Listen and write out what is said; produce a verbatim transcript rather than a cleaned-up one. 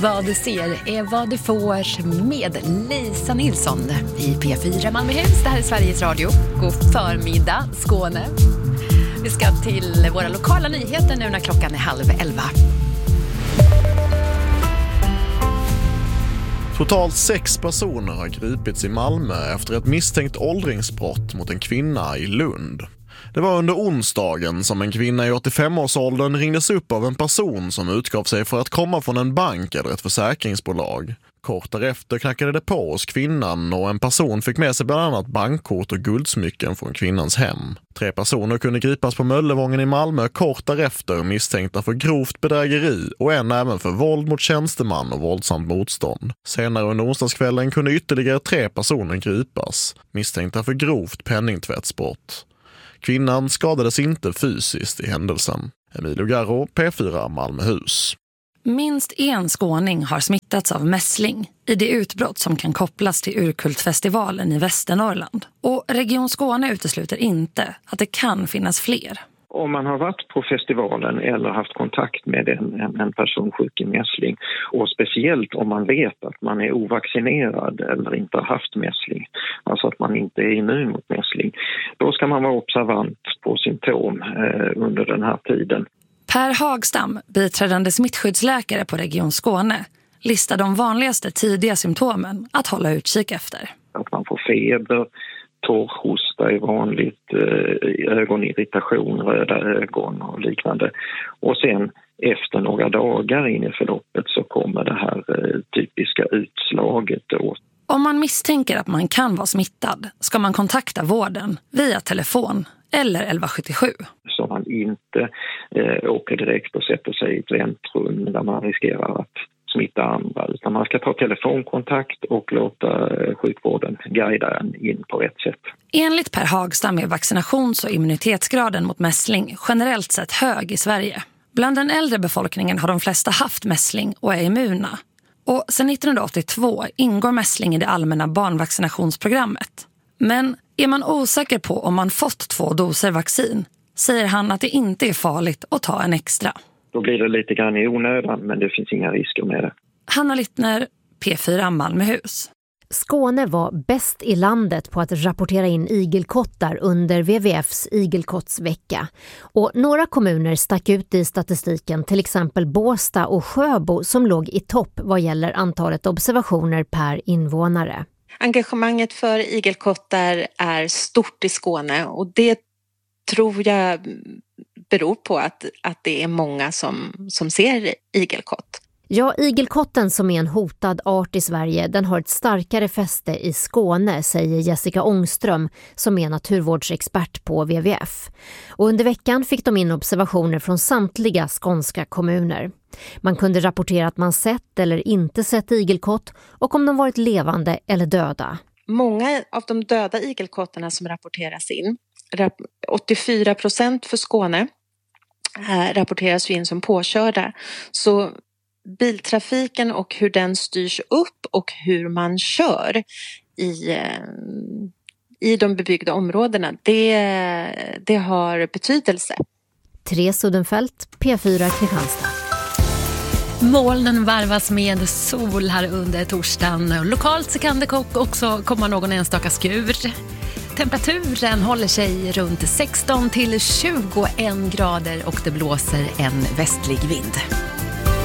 Vad du ser är vad du får med Lisa Nilsson i P fyra Malmöhus. Det här är Sveriges Radio. God förmiddag, Skåne. Vi ska till våra lokala nyheter nu när klockan är halv elva. Totalt sex personer har gripits i Malmö efter ett misstänkt åldringsbrott mot en kvinna i Lund. Det var under onsdagen som en kvinna i åttiofem-årsåldern ringdes upp av en person som utgav sig för att komma från en bank eller ett försäkringsbolag. Kort därefter knackade det på hos kvinnan och en person fick med sig bland annat bankkort och guldsmycken från kvinnans hem. Tre personer kunde gripas på Möllevången i Malmö kort därefter misstänkta för grovt bedrägeri och en även för våld mot tjänsteman och våldsamt motstånd. Senare under onsdagskvällen kunde ytterligare tre personer gripas, misstänkta för grovt penningtvättsbrott. Kvinnan skadades inte fysiskt i händelsen. Emilio Garro, P fyra Malmöhus. Minst en skåning har smittats av mässling i det utbrott som kan kopplas till Urkultfestivalen i Västernorrland. Och Region Skåne utesluter inte att det kan finnas fler. Om man har varit på festivalen eller haft kontakt med en, en, en person sjuk i mässling, och speciellt om man vet att man är ovaccinerad eller inte har haft mässling, alltså att man inte är immun mot mässling, då ska man vara observant på symptom eh, under den här tiden. Per Hagstam, biträdande smittskyddsläkare på Region Skåne, listar de vanligaste tidiga symptomen att hålla utkik efter. Att man får feber, torrhosta är vanligt, ögonirritation, röda ögon och liknande. Och sen efter några dagar in i förloppet så kommer det här typiska utslaget då. Om man misstänker att man kan vara smittad ska man kontakta vården via telefon eller elva sjuttiosju. Så man inte eh, åker direkt och sätter sig i ett väntrum där man riskerar att smitta andra, utan man ska ta telefonkontakt och låta sjukvården guida en in på rätt sätt. Enligt Per Hagstam är vaccinations- och immunitetsgraden mot mässling generellt sett hög i Sverige. Bland den äldre befolkningen har de flesta haft mässling och är immuna. Och sedan nittonhundraåttiotvå ingår mässling i det allmänna barnvaccinationsprogrammet. Men är man osäker på om man fått två doser vaccin säger han att det inte är farligt att ta en extra. Då blir det lite grann i onödan, men det finns inga risker med det. Hanna Littner, P fyra Malmöhus. Skåne var bäst i landet på att rapportera in igelkottar under W W F:s igelkottsvecka. Och några kommuner stack ut i statistiken, till exempel Båstad och Sjöbo som låg i topp vad gäller antalet observationer per invånare. Engagemanget för igelkottar är stort i Skåne och det tror jag beror på att, att det är många som, som ser igelkott. Ja, igelkotten som är en hotad art i Sverige, den har ett starkare fäste i Skåne, säger Jessica Ångström som är naturvårdsexpert på W W F. Och under veckan fick de in observationer från samtliga skånska kommuner. Man kunde rapportera att man sett eller inte sett igelkott och om de varit levande eller döda. Många av de döda igelkottarna som rapporteras in, åttiofyra procent för Skåne, rapporteras in som påkörda. Så biltrafiken och hur den styrs upp och hur man kör i, i de bebyggda områdena, det, det har betydelse. Therese Uddenfelt, P fyra Kristianstad. Molnen varvas med sol här under torsdagen. Lokalt så kan det också komma någon enstaka skur. Temperaturen håller sig runt sexton till tjugoen grader och det blåser en västlig vind.